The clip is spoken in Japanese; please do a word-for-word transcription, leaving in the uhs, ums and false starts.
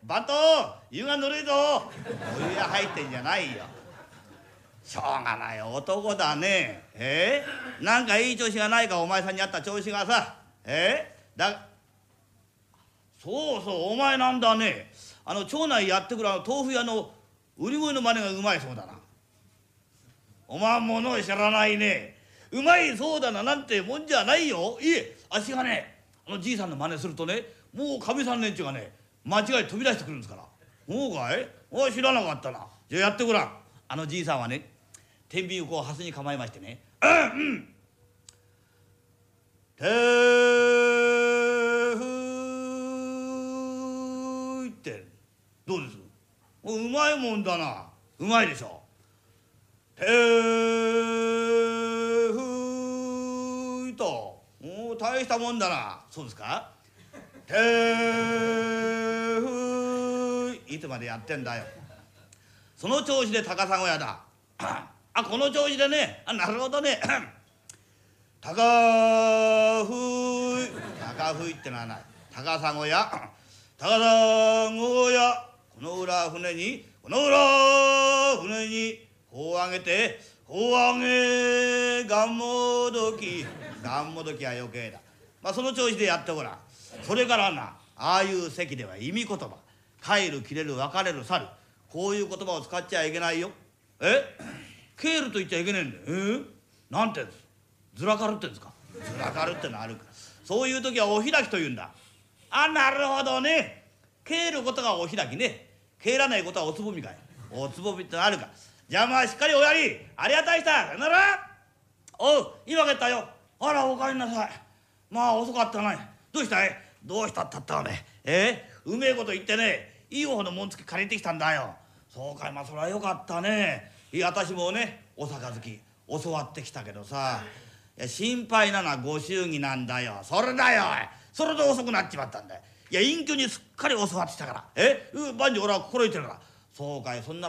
番頭湯がぬるいぞ。お湯が入ってんじゃないよ。しょうがない男だね。えー、なんかいい調子がないか、お前さんにあった調子がさ。えー、だそうそう、お前なんだね。あの町内やってくるあの豆腐屋の売り声の真似がうまいそうだな。お前ものを知らないね。うまいそうだななんてもんじゃないよ。いえ、あっしがね、あのじいさんの真似するとね、もうかみさん連中がね、間違い飛び出してくるんですから。そうかい？おい、知らなかったな。じゃあやってごらん。あのじいさんはね、天秤をこうハスに構えましてね、うんうんてふいってどうです？うまいもんだな。うまいでしょ。てふいと、おお、大したもんだな。そうですか？てふい、いつまでやってんだよ。その調子で高砂屋だ。あ、この調子でね。あ、なるほどね。高ふい、高ふいってのはない。高砂屋、高砂屋、この裏船に、この裏船に、こう上げて、こう上げ、がんもどき、がんもどきは余計だ。まあその調子でやってごらん。それからな、ああいう席では意味言葉、帰る、切れる、別れる、去る、こういう言葉を使っちゃいけないよ。え？帰ると言っちゃいけねえんだよ。えー、なんてんです？ずらかるってんですか？ずらかるってのあるから。そういう時はお開きと言うんだ。あ、なるほどね。帰ることがお開きね。帰らないことはおつぼみかい。おつぼみってのあるか。じゃあまあしっかりおやり。ありがたいした。さよなら。おう、今帰ったよ。あら、お帰りなさい。まあ遅かったな。どうしたい？どうしたったっておめえ。えー、うめえこと言ってね、いい方の紋付き借りてきたんだよ。そうかい、まあそりゃよかったね。いや、私もね、お杯教わってきたけどさ、いや心配なのはご祝儀なんだよ。それだよ。それで遅くなっちまったんだよ。いや、隠居にすっかり教わってきたから。え、万事俺は心得てるから。そうかい、そんな